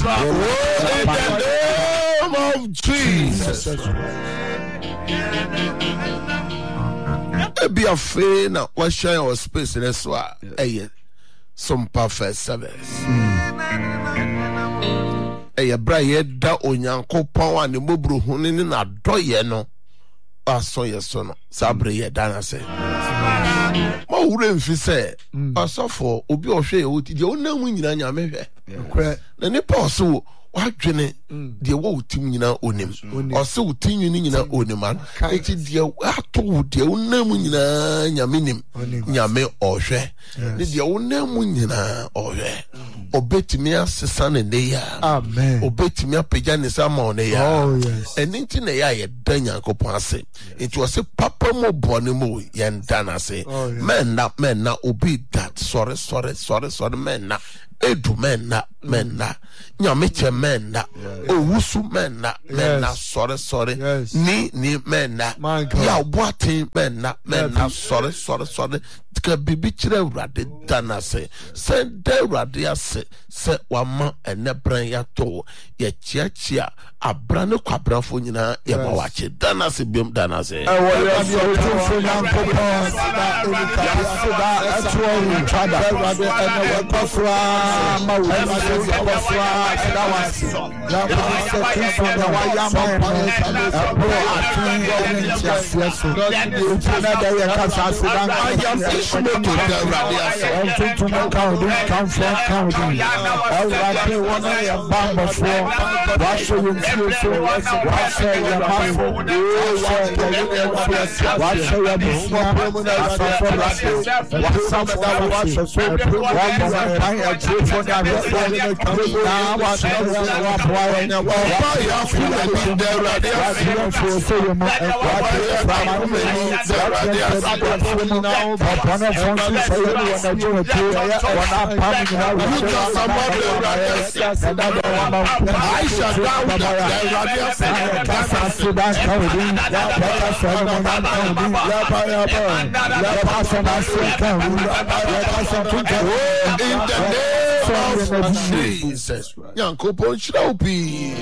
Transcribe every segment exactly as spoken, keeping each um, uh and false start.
In the name of Jesus. Be afraid now. What share your space in this one? Hey, some perfect service. Hey, Brian, da onyanko power ni mobru hunini na doye no. Aso yeso no. Sabre ye dana se. Ma ure mfi se. Asofo obi ohwe ye oti de onamu nyina nyame hwe. Na ne pause wadwene de wo otim nyina onim. Ose otim nyina onim an. Eti de ato de onamu nyina nyame nim. Nyame ohwe. Ne de onamu nyina ohwe. Obetimi asesa ne ne ya. Amen. Obetimi apagya ne sama ne ya. Oh yes. Enti ne ya ye dan Yankopon ase. Enti wo se papa mo bone mo ye ndan ase. Men na men na obi that sorry sorry sorry sorry men na edu men na men na nyameche men na owusu men na men na sorry sorry ni ni men na ya boatin men na men na sorry sorry sorry ka bibi kire urade dana se se de urade ase se wama enebran ya to ye chiachia abrane kwabranfo nyina ye ma wache dana se biem dana se e wo ya so tunfo Yankopon da elika da atwo ru chada urade ene we kofra ma wo ya so kofra da wasi ya ko se tunfo da wa ya ma e bro atun ye ni chiasia so na da ye kasa so dan to the radiation to to count count from counting all right they want to bomb for wash your feet so wash your mouth wash your business wash some for that wash so one more time a trip for that now wash your boy and your for the radiation for so your mouth now one of them say you want to do it too. I want to pump you know. I shut down the radiation. Casa Sudan County. Casa Solomon County. In the name of Jesus. Yankopon Shropi.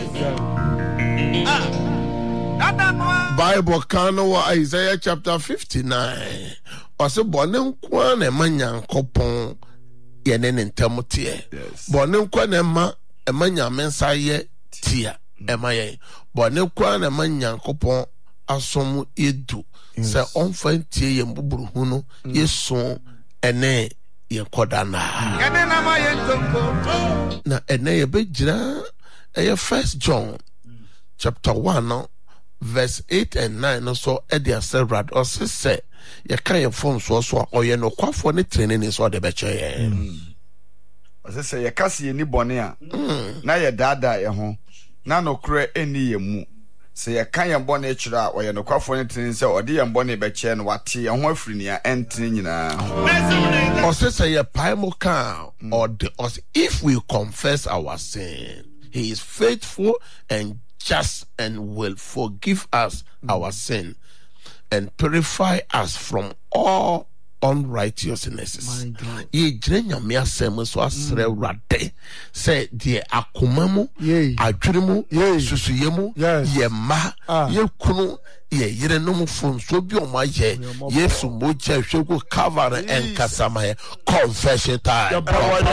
Bible kano Isaiah chapter fifty-nine. Ose bone nkwa na ma Nyankopon ye ne ntem tie bone nkwa na ma ema nyamensa ye tia ema ye bone nkwa na ma Nyankopon asom edu se onfa tie ye mbuburu hu no yeso ene ye koda na ene na ma ye ntonko na ene ye begira e First John chapter one verse eight and nine so edia serad or say ye kan form so so oye no kwafo ne training so de beche ye o say ye kase ye ni bone a na ye dada ye ho na no kure eni ye mu say ye kan ye bone kira oye no kwafo ne training say ode ye bone beche no wate ye ho afiri ni a entini nyina o say ye pai mo kan or the if we confess our sin he is faithful and just and will forgive us mm. our sin and purify us from all unrighteousnesses. Ye jenya me asem so asre urade say de akomamu adwiremu susuyemu ye ma ye kunu ye yire no mu fun so bi o ma ye Yesu mo che hwegu cover and kasama confession time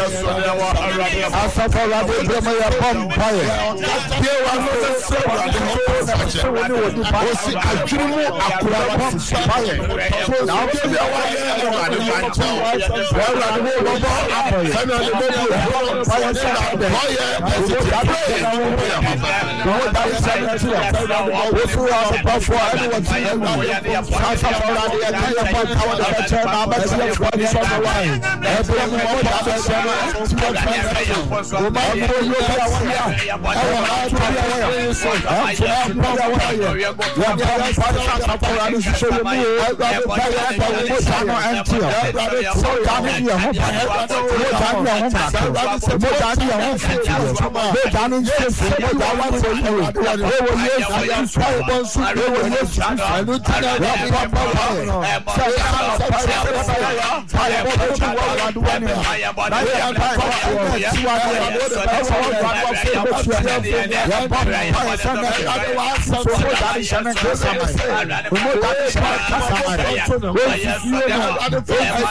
asafa rade brema ya pampaye ye wa no se o si adwiremu akura pampaye na o bi wa So down your home, down your home, down your home, down in this, I want to you. They were yes, I am trying to they were yes, I look at Remote